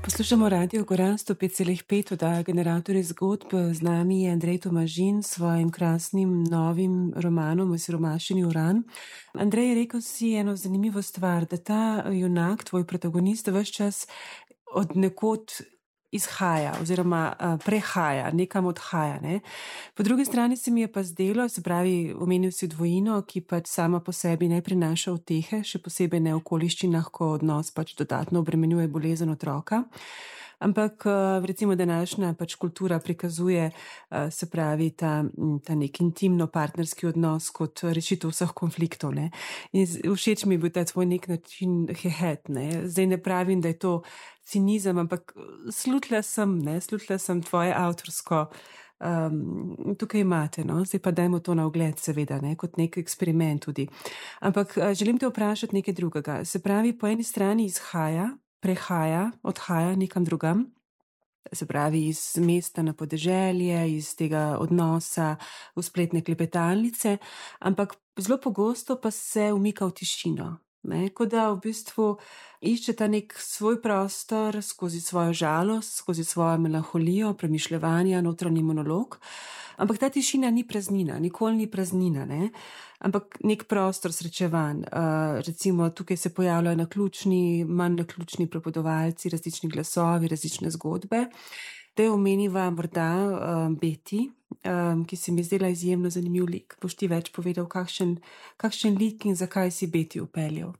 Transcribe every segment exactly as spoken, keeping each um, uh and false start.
Poslušamo Radio Goran sto pet celih pet, oddaja Generatorji zgodb. Z nami je Andrej Tomažin s svojim krasnim novim romanom Osiromašeni uran. Andrej, rekel si eno zanimivo stvar, da ta junak, tvoj protagonist, ves čas od nekod izhaja oziroma uh, prehaja, nekam odhaja. Ne? Po drugi strani se mi je pa zdelo, se pravi, omenil si dvojino, ki pač sama po sebi ne prinaša utehe, še posebej ne v okoliščinah, ko odnos pač dodatno obremenjuje bolezen otroka. Ampak recimo današnja pač kultura prikazuje, se pravi, ta, ta nek intimno partnerski odnos kot rešitev vseh konfliktov. Ne? In všeč mi je bil ta tvoj nek način hehet. Ne? Zdaj ne pravim, da je to cinizem, ampak slutila sem, ne? Slutila sem tvoje avtorsko. Um, tukaj imate, no? Zdaj pa dajmo to na ogled, seveda, ne? Kot nek eksperiment tudi. Ampak želim te vprašati nekaj drugega. Se pravi, po eni strani izhaja, prehaja, odhaja nekam drugam, se pravi iz mesta na podeželje, iz tega odnosa v spletne klepetalnice, ampak zelo pogosto pa se umika v tišino. Ne? Kot da v bistvu išče ta nek svoj prostor skozi svojo žalost, skozi svojo melanholijo, premišljevanja, notranji monolog. Ampak ta tišina ni praznina, nikoli ni praznina, ne? Ampak nek prostor srečevanj. Uh, recimo tukaj se pojavljajo naključni, manj naključni prepovedovalci, različni glasovi, različne zgodbe. Da je omeniva morda uh, Beti, um, ki se mi zdela izjemno zanimiv lik. Boš ti več povedal, kakšen, kakšen lik in zakaj si Beti upeljal?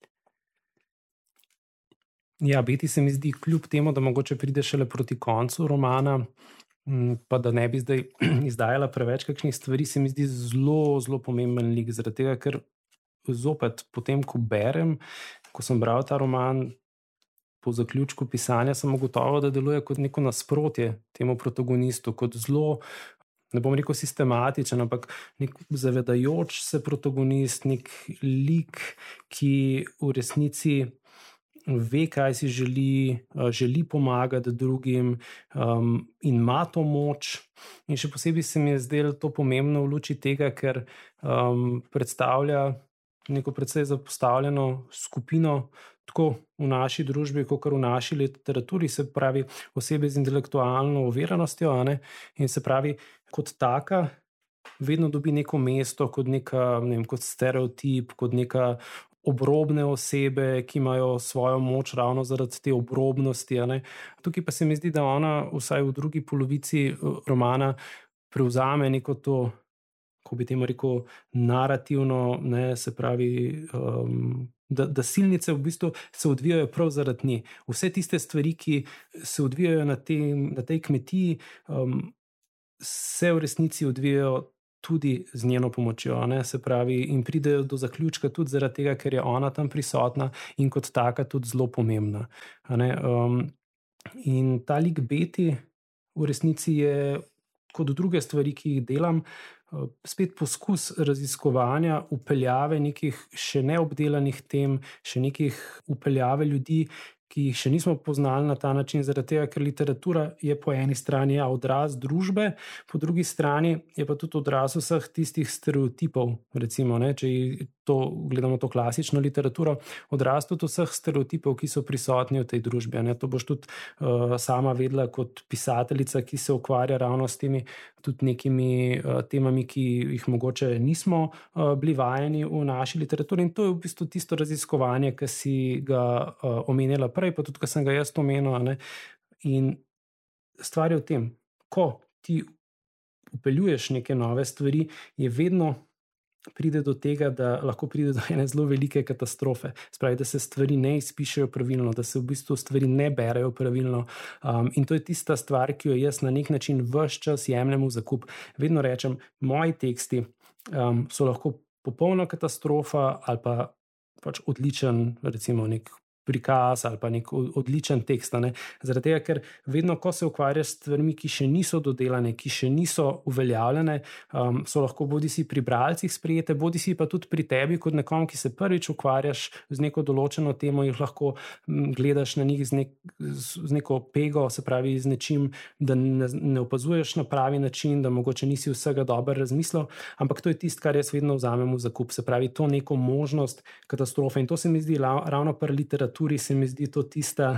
Ja, Beti se mi zdi, kljub temu, da mogoče pride šele proti koncu romana, pa da ne bi zdaj izdajala preveč kakšnih stvari, se mi zdi zelo, zelo pomemben lik, zaradi tega, ker zopet potem, ko berem, ko sem bral ta roman, po zaključku pisanja sem ugotovil, da deluje kot neko nasprotje temu protagonistu, kot zelo, ne bom rekel sistematičen, ampak nek zavedajoč se protagonist, nek lik, ki v resnici ve, kaj si želi, želi pomagati drugim um, in ima to moč. In še posebej se mi je zdelo to pomembno v luči tega, ker um, predstavlja neko precej zapostavljeno skupino, tako v naši družbi, kot v naši literaturi, se pravi osebe z intelektualno oviranostjo, a ne? In se pravi, kot taka vedno dobi neko mesto, kot neka, ne vem, kot stereotip, kot neka obrobne osebe, ki imajo svojo moč ravno zaradi te obrobnosti. A ne? Tukaj pa se mi zdi, da ona vsaj v drugi polovici romana prevzame neko to, ko bi temu rekel, narativno, ne, se pravi, um, da, da silnice v bistvu se odvijajo prav zaradi nje. Vse tiste stvari, ki se odvijajo na, te, na tej kmetiji, um, se v resnici odvijajo tudi z njeno pomočjo, ne, se pravi, in pridejo do zaključka tudi zaradi tega, ker je ona tam prisotna in kot taka tudi zelo pomembna. A ne, um, in ta lik Beti v resnici je, kot druge stvari, ki jih delam, spet poskus raziskovanja, upeljave nekih še neobdelanih tem, še nekih upeljave ljudi, ki jih še nismo poznali na ta način, zaradi tega, ker literatura je po eni strani ja, odraz družbe, po drugi strani je pa tudi odraz vseh tistih stereotipov, recimo, ne, če to, gledamo to klasično literaturo, odraz tudi vseh stereotipov, ki so prisotni v tej družbi. Ne. To boš tudi uh, sama vedela kot pisateljica, ki se ukvarja ravno s temi tudi nekimi uh, temami, ki jih mogoče nismo uh, bili vajeni v naši literaturi. In to je v bistvu tisto raziskovanje, ki si ga uh, omenjala prej, pa tudi, ko sem ga jaz omenil. Ne? In stvar je v tem, ko ti upeljuješ neke nove stvari, je vedno pride do tega, da lahko pride do ene zelo velike katastrofe. Spravi, da se stvari ne izpišejo pravilno, da se v bistvu stvari ne berejo pravilno. Um, in to je tista stvar, ki jo jaz na nek način ves čas jemljem v zakup. Vedno rečem, moji teksti um, so lahko popolna katastrofa ali pa pač odličen, recimo nek prikaz ali pa nek odličen tekst. Ne? Zaradi tega, ker vedno, ko se ukvarjaš s stvarmi, ki še niso dodelane, ki še niso uveljavljene, um, so lahko bodi si pri bralcih sprejete, bodi si pa tudi pri tebi, kot nekom, ki se prvič ukvarjaš z neko določeno temo, jih lahko gledaš na njih z, nek, z neko pego, se pravi z nečim, da ne, ne opazuješ na pravi način, da mogoče nisi vsega dobro razmislil, ampak to je tisto, kar jaz vedno vzamem v zakup, se pravi to neko možnost katastrofe. In to se mi zdi ravno pri literaturi, se mi zdi to tista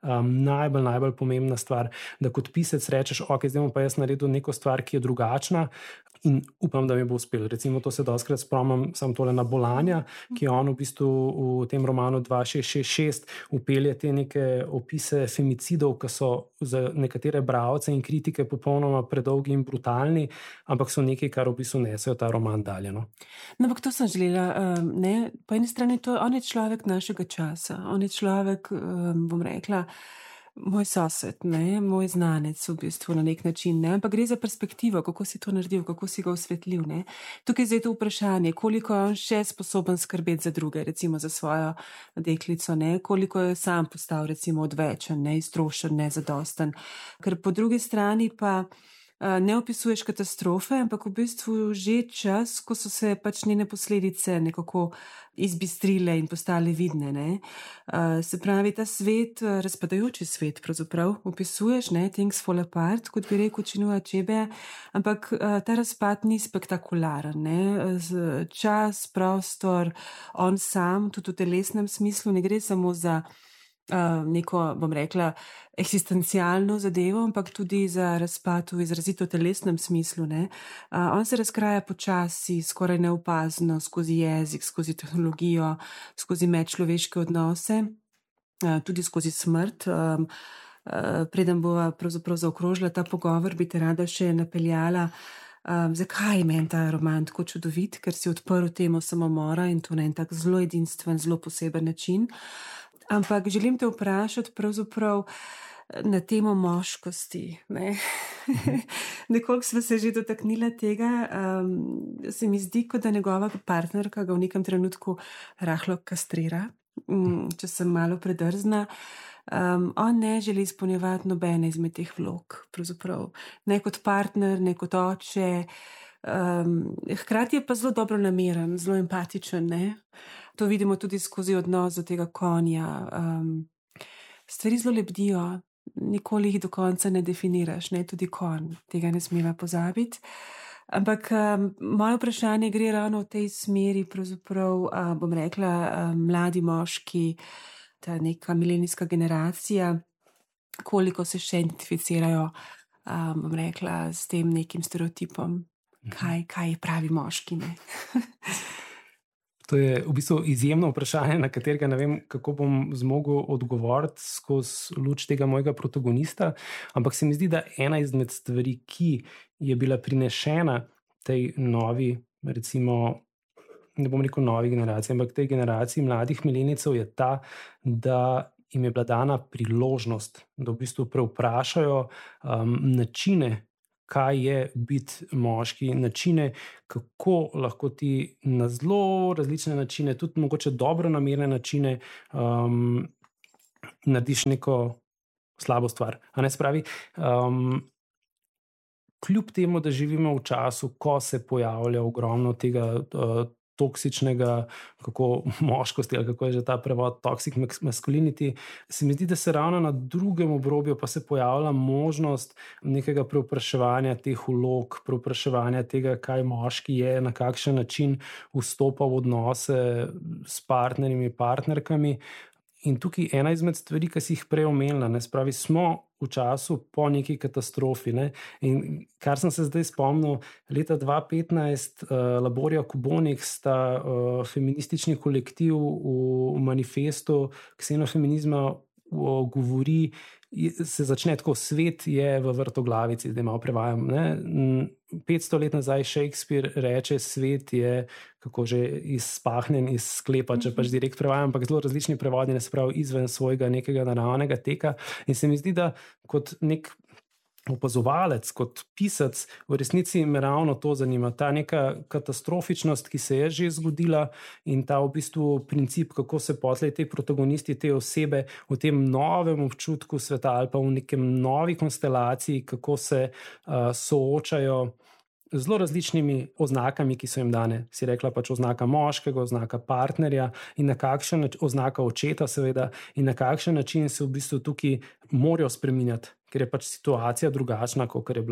um, najbolj, najbolj pomembna stvar, da kot pisec rečeš, ok, zdaj bom pa jaz naredil neko stvar, ki je drugačna in upam, da mi bo uspelo. Recimo to se dostikrat spomnim samo tole na Bolanja, ki je on v bistvu v tem romanu dva šest šest šest vpelje te neke opise femicidov, ki so za nekatere bralce in kritike popolnoma predolgi in brutalni, ampak so nekaj, kar v bistvu nesejo ta roman dalje. No, no ampak to sem želela. Um, ne, po eni strani to, on je človek našega časa, on je človek, um, bom rekla, moj sosed, ne, moj znanec v bistvu na nek način, ne, ampak gre za perspektivo, kako si to naredil, kako si ga osvetlil, ne. Tukaj je zdaj to vprašanje, koliko je on še sposoben skrbeti za druge, recimo za svojo deklico, ne, koliko je sam postal recimo odvečen, ne, iztrošen, nezadosten, ker po drugi strani pa ne opisuješ katastrofe, ampak v bistvu že čas, ko so se pač njene posledice nekako izbistrile in postale vidne, ne. Se pravi, ta svet, razpadajoči svet pravzaprav opisuješ, ne, things fall apart, kot bi rekel Chinua Achebe, ampak ta razpad ni spektakularen, ne. Čas, prostor, on sam, tudi v telesnem smislu, ne gre samo za Uh, neko, bom rekla, eksistencialno zadevo, ampak tudi za razpad v izrazito telesnem smislu, ne. Uh, on se razkraja počasi, skoraj neopazno, skozi jezik, skozi tehnologijo, skozi medčloveške odnose, uh, tudi skozi smrt. Um, uh, preden bova pravzaprav zaokrožila ta pogovor, bi te rada še napeljala, um, zakaj je meni ta roman tako čudovit, ker si odprl temo samomora in to na en tak zelo edinstven, zelo poseben način. Ampak želim te vprašati pravzaprav na temo moškosti, ne. Nekoliko sva se že dotaknila tega, um, se mi zdi, kot da njegova partnerka ga v nekem trenutku rahlo kastrira, um, če sem malo predrzna. Um, on ne želi izpolnjevati nobene izmed teh vlog, pravzaprav. Ne kot partner, ne kot oče, um, hkrati je pa zelo dobro nameren, zelo empatičen, ne. To vidimo tudi skozi odnos do tega konja. Um, stvari zelo lebdijo, nikoli jih do konca ne definiraš, ne, tudi konj, tega ne smeva pozabiti. Ampak um, moje vprašanje gre ravno v tej smeri, pravzaprav, uh, bom rekla, um, mladi moški, ta neka milenijska generacija, koliko se še identificirajo, um, bom rekla, s tem nekim stereotipom, kaj, kaj je pravi moški, ne. To je v bistvu izjemno vprašanje, na katerega ne vem, kako bom zmogel odgovoriti skozi luč tega mojega protagonista, ampak se mi zdi, da ena izmed stvari, ki je bila prinešena tej novi, recimo, ne bom rekel novi generaciji, ampak tej generaciji mladih milenijcev je ta, da jim je bila dana priložnost, da v bistvu prevprašajo um, načine, kaj je biti moški, načine, kako lahko ti na zelo različne načine, tudi mogoče dobro namerne načine, um, narediš neko slabo stvar. A ne spravi, um, kljub temu, da živimo v času, ko se pojavlja ogromno tega uh, toksičnega, kako moškosti, ali kako je že ta prevod, toxic masculinity, se mi zdi, da se ravno na drugem obrobju pa se pojavlja možnost nekega preupraševanja teh vlog, preupraševanja tega, kaj moški je, na kakšen način vstopa v odnose s partnerimi, partnerkami. In tukaj ena izmed stvari, ki si jih prej omenila, ne, spravi, smo v času po neki katastrofi, ne, in kar sem se zdaj spomnil, leta dva petnajst uh, Laborja Kubonik sta uh, feministični kolektiv v, v manifestu ksenofeminizma uh, govori, se začne tako, svet je v vrtoglavici, zdaj malo prevajam, ne. petsto let nazaj Shakespeare reče, svet je, kako že, izpahnjen iz sklepa, če pač direkt prevajam, ampak zelo različni prevodi, ne, se pravi, izven svojega nekega naravnega teka. In se mi zdi, da kot nek opazovalec, kot pisec, v resnici me ravno to zanima, ta neka katastrofičnost, ki se je že zgodila in ta v bistvu princip, kako se potlej te protagonisti, te osebe v tem novem občutku sveta ali pa v nekem novi konstelaciji, kako se uh, soočajo z zelo različnimi oznakami, ki so jim dane. Si rekla pač oznaka moškega, oznaka partnerja in na kakšen način, oznaka očeta seveda, in na kakšen način se v bistvu tukaj morajo spreminjati, ker je pač situacija drugačna, kot je bila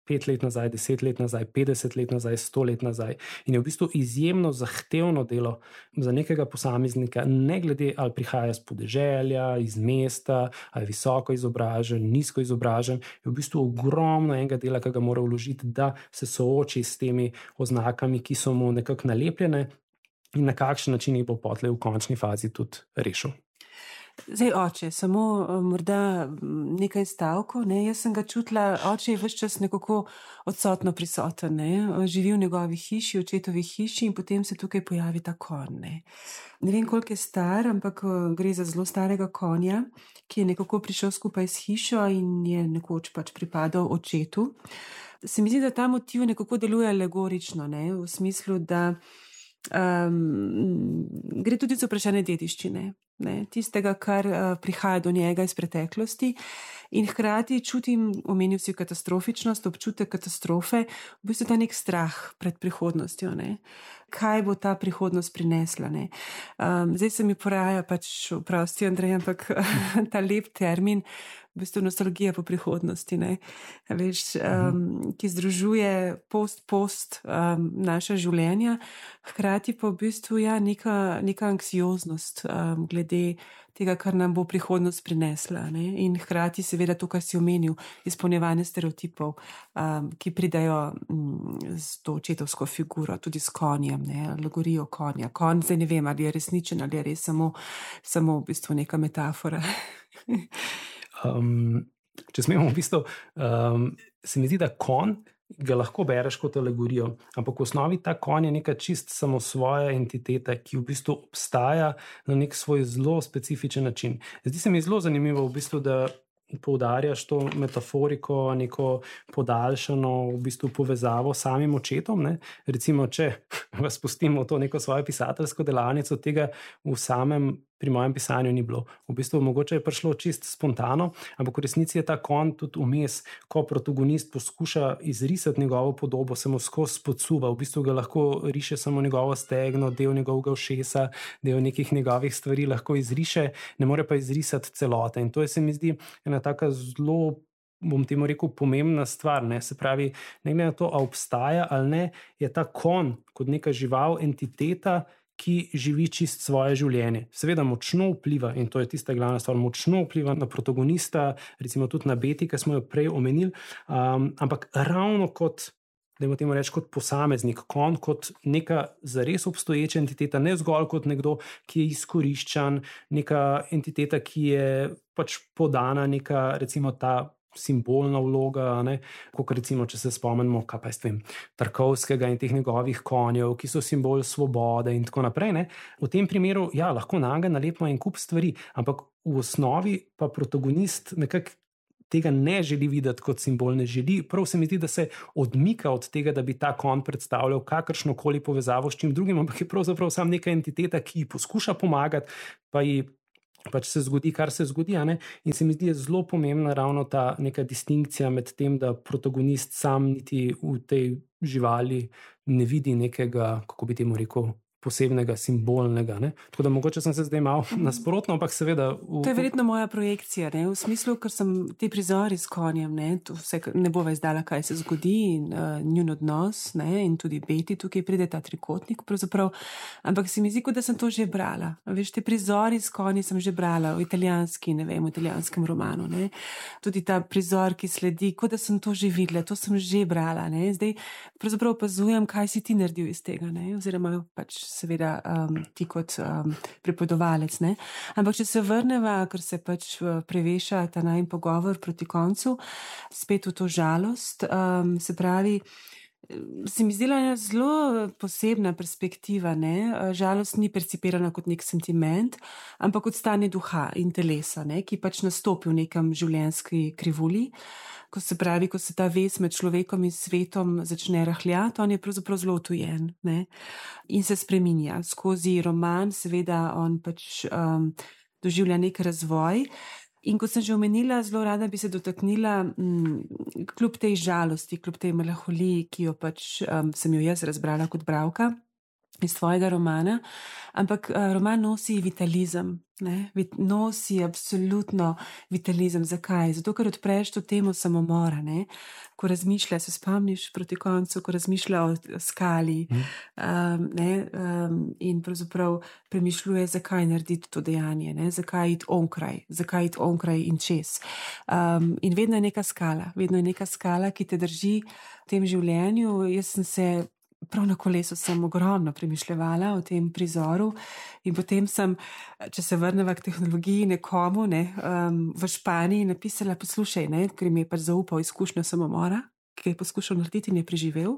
pet let nazaj, deset let nazaj, petdeset let nazaj, sto let nazaj. In je v bistvu izjemno zahtevno delo za nekega posameznika, ne glede ali prihaja iz podeželja, iz mesta, ali visoko izobražen, nizko izobražen, je v bistvu ogromno enega dela, ki ga mora vložiti, da se sooči s temi oznakami, ki so mu nekako nalepljene in na kakšen način jih bo potlej v končni fazi tudi rešil. Zdaj, oče, samo morda nekaj stavkov. Ne? Jaz sem ga čutila, oče je ves čas nekako odsotno prisoten. Ne? Živi v njegovi hiši, očetovi hiši in potem se tukaj pojavi ta konj. Ne? ne vem, koliko je star, ampak gre za zelo starega konja, ki je nekako prišel skupaj s hišo in je nekoč pač pripadal očetu. Se mi zdi, da ta motiv nekako deluje alegorično, ne? V smislu, da Um, gre tudi za vprašanje dediščine, ne, tistega, kar uh, prihaja do njega iz preteklosti in hkrati čutim, omenil si katastrofičnost, občutek katastrofe, v bistvu ta nek strah pred prihodnostjo, ne, kaj bo ta prihodnost prinesla, ne. Um, zdaj se mi poraja pač, oprosti Andrej, ampak ta lep termin, v bistvu nostalgija po prihodnosti, ne, veš, um, ki združuje post-post um, naša življenja, hkrati pa v bistvu ja, neka, neka anksioznost um, glede tega, kar nam bo prihodnost prinesla, ne, in hkrati seveda to, kar si omenil, izpolnjevanje stereotipov, um, ki pridajo um, z to očetovsko figuro, tudi s konjem, ne, alegorijo konja. Konj, zdaj ne vem, ali je resničen, ali je res samo, samo v bistvu neka metafora. Um, če smemo, v bistvu, um, se mi zdi, da konj ga lahko bereš kot alegorijo, ampak v osnovi ta konj je neka čist samosvoja entiteta, ki v bistvu obstaja na nek svoj zelo specifičen način. Zdi se mi zelo zanimivo, v bistvu, da poudarjaš to metaforiko, neko podaljšano v bistvu povezavo s samim očetom. Ne? Recimo, če vas pustimo v to neko svojo pisateljsko delavnico, tega v samem pri mojem pisanju ni bilo. V bistvu mogoče je prišlo čist spontano, ampak v resnici je ta konj tudi vmes, ko protagonist poskuša izrisati njegovo podobo, se mu skozi podsuva, v bistvu ga lahko riše samo njegovo stegno, del njegovega ušesa, del nekih njegovih stvari lahko izriše, ne more pa izrisati celote. In to je, se mi zdi, ena taka zelo, bom temu rekel, pomembna stvar. Ne? Se pravi, ne glede na to, a obstaja ali ne, je ta konj kot neka žival entiteta, ki živi čist svoje življenje. Seveda močno vpliva, in to je tista glavna stvar, močno vpliva na protagonista, recimo tudi na Beti, ki smo jo prej omenili, um, ampak ravno kot, dajmo temu reči, kot posameznik, konj kot neka zares obstoječa entiteta, ne zgolj kot nekdo, ki je izkoriščan, neka entiteta, ki je pač podana, neka recimo ta simbolna vloga, ne, kot recimo, če se spomnimo, kaj pa jaz vem, Tarkovskega in teh njegovih konjev, ki so simbol svobode in tako naprej. Ne. V tem primeru, ja, lahko naga nalepimo en kup stvari, ampak v osnovi pa protagonist nekako tega ne želi videti kot simbol, ne želi. Prav se mi zdi, da se odmika od tega, da bi ta konj predstavljal kakršnokoli povezavo s čim drugim, ampak je pravzaprav sam neka entiteta, ki ji poskuša pomagati, pa ji pač se zgodi, kar se zgodi, a ne? In se mi zdi zelo pomembna ravno ta neka distinkcija med tem, da protagonist sam niti v tej živali ne vidi nekega, kako bi temu rekel, posebnega, simbolnega. Ne? Tako da mogoče sem se zdaj malo nasprotno, ampak seveda... V... To je verjetno moja projekcija, ne? V smislu, ker sem te prizori s konjem, ne, to vse ne bova izdala, kaj se zgodi in uh, njun odnos, ne, in tudi Beti tukaj pride ta trikotnik pravzaprav, ampak se mi zdi, da sem to že brala. Veš, te prizori s konji sem že brala v italijanski, ne vem, v italijanskem romanu, ne. Tudi ta prizor, ki sledi, kot da sem to že videla, to sem že brala, ne. Zdaj pravzaprav opazujem, kaj si ti naredil iz tega, ne, oziroma pač seveda um, ti kot um, pripovedovalec, ne. Ampak če se vrneva, ker se pač preveša ta najin pogovor proti koncu, spet v to žalost, um, se pravi, se mi zdela ena zelo posebna perspektiva, ne. Žalost ni percipirana kot nek sentiment, ampak kot stanje duha in telesa, ne, ki pač nastopi v nekem življenjski krivulji. Ko se pravi, ko se ta vez med človekom in svetom začne rahljati, on je pravzaprav zelo otujen, ne, in se spreminja. Skozi roman seveda on pač um, doživlja nek razvoj. In kot sem že omenila, zelo rada bi se dotaknila, m, kljub tej žalosti, kljub tej melanholiji, ki jo pač um, sem jo jaz razbrala kot bralka, iz tvojega romana, ampak uh, roman nosi vitalizem, ne? Vit, nosi absolutno vitalizem. Zakaj? Zato, ker odpreš to temo samomora, ne? Ko razmišlja, se spomniš proti koncu, ko razmišlja o skali Mm. um, ne? Um, in pravzaprav premišljuje, zakaj narediti to dejanje, ne? Zakaj iti onkraj, zakaj iti onkraj in čez. Um, in vedno je neka skala, vedno je neka skala, ki te drži v tem življenju. Jaz sem se prav na kolesu sem ogromno premišljevala o tem prizoru in potem sem, če se vrneva k tehnologiji, nekomu ne, um, v Španiji napisala, poslušaj, ne, ker mi je pač zaupal izkušnjo samomora, ki je poskušal narediti in je preživel.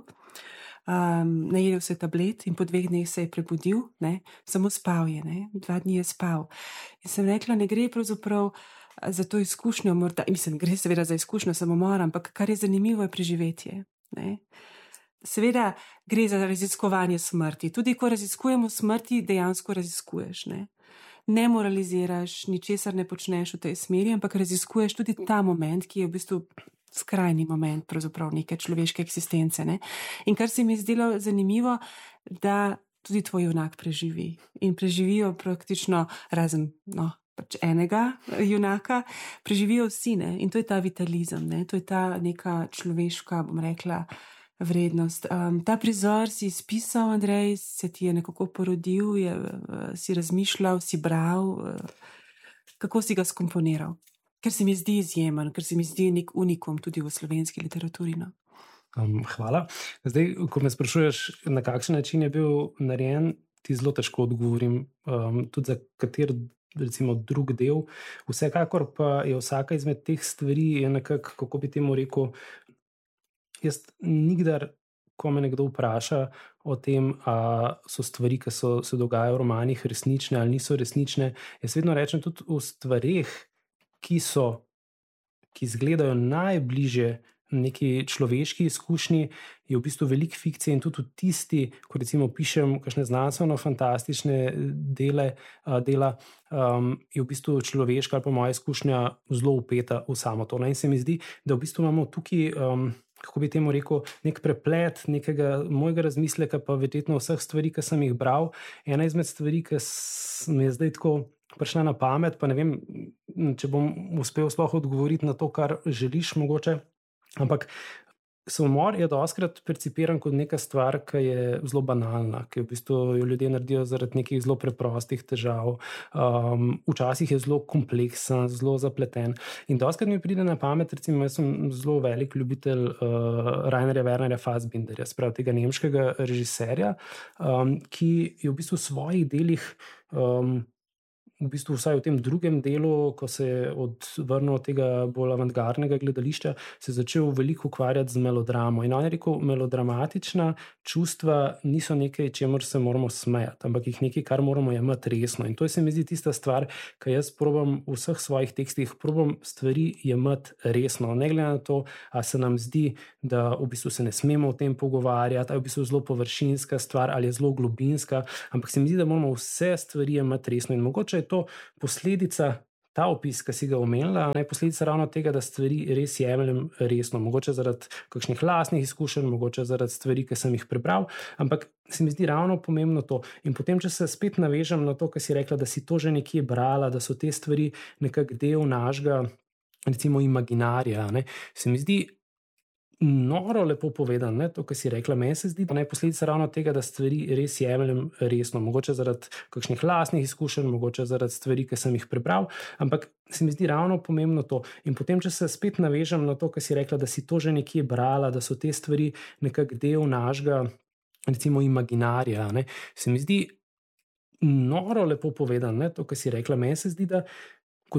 Um, najedel se je tablet in po dveh dneh se je prebudil, ne, samo spal je, ne, dva dni je spal. In sem rekla, ne gre pravzaprav za to izkušnjo, morda, mislim, gre seveda za izkušnjo samomora, ampak kar je zanimivo je preživetje, ne. Seveda gre za raziskovanje smrti. Tudi ko raziskujemo smrti, dejansko raziskuješ. Ne, ne moraliziraš, ničesar ne počneš v tej smeri, ampak raziskuješ tudi ta moment, ki je v bistvu skrajni moment pravzaprav neke človeške eksistence. Ne. In kar se mi je zdelo zanimivo, da tudi tvoj junak preživi. In preživijo praktično razen, no, pač enega junaka, preživijo vsi. Ne. In to je ta vitalizem, ne. To je ta neka človeška, bom rekla, vrednost. Um, ta prizor si spisal, Andrej, se ti je nekako porodil, je, uh, si razmišljal, si bral, uh, kako si ga skomponiral? Ker se mi zdi izjemen, ker se mi zdi nek unikum tudi v slovenski literaturi. No? Um, hvala. Zdaj, ko me sprašuješ, na kakšen način je bil narejen, ti zelo težko odgovorim, um, tudi za kater recimo drug del. Vsekakor pa je vsaka izmed teh stvari je nekako, kako bi temu rekel, jaz nikdar, ko me nekdo vpraša o tem, a so stvari, ki so, se dogajajo v romanih, resnične ali niso resnične, jaz vedno rečem tudi v stvareh, ki so, ki izgledajo najbližje neki človeški izkušnji, je v bistvu veliko fikcije in tudi v tisti, ko recimo pišem kakšne znanstveno-fantastične dele, dela, um, je v bistvu človeška ali pa moja izkušnja zelo vpeta v samo to. In se mi zdi, da v bistvu imamo tukaj, um, kako bi temu rekel, nek preplet nekega mojega razmisleka, pa verjetno vseh stvari, ki sem jih bral. Ena izmed stvari, ki mi je zdaj tako prišla na pamet, pa ne vem, če bom uspel sploh odgovoriti na to, kar želiš mogoče, ampak samomor je dostikrat percipiran kot neka stvar, ki je zelo banalna, ki v bistvu jo ljudje naredijo zaradi nekih zelo preprostih težav. Um, včasih je zelo kompleksen, zelo zapleten. In dostikrat mi pride na pamet, recimo, jaz sem zelo velik ljubitelj uh, Rainerja Wernerja Fassbinderja, sprav tega nemškega režiserja, um, ki je v bistvu v svojih delih um, v bistvu vsaj v tem drugem delu, ko se je odvrnil od tega bolj avantgardnega gledališča, se je začel veliko ukvarjati z melodramo. In on je rekel, melodramatična čustva niso nekaj, čemur se moramo smejati, ampak jih nekaj, kar moramo jemati resno. In to je se mi zdi tista stvar, ki jaz probam v vseh svojih tekstih, probam stvari jemati resno. Ne glede na to, a se nam zdi, da v bistvu se ne smemo o tem pogovarjati, a je v bistvu zelo površinska stvar ali je zelo globinska, ampak se mi zdi, da moramo vse stvari jemati resno. In mogoče je to posledica, ta opis, ki si ga omenila, je posledica ravno tega, da stvari res jemljem resno. Mogoče zaradi kakšnih lastnih izkušenj, mogoče zaradi stvari, ki sem jih prebral, ampak se mi zdi ravno pomembno to. In potem, če se spet navežem na to, kar si rekla, da si to že nekje brala, da so te stvari nekako del našega, recimo, imaginarija, ne, se mi zdi noro lepo povedano, ne, to, kar si rekla. Meni se zdi, da je posledica ravno tega, da stvari res jemljem resno. Mogoče zaradi kakšnih lastnih izkušenj, mogoče zaradi stvari, ki sem jih prebral, ampak se mi zdi ravno pomembno to. In potem, če se spet navežem na to, kar si rekla, da si to že nekje brala, da so te stvari nekako del našega, recimo, imaginarija, ne, se mi zdi noro lepo povedano, ne, to, kar si rekla. Meni se zdi, da